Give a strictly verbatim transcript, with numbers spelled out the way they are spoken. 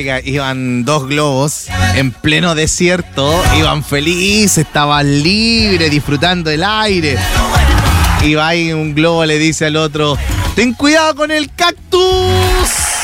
Oiga, iban dos globos en pleno desierto, iban felices, estaban libres, disfrutando del aire. Y va ahí un globo, le dice al otro: ten cuidado con el cactus.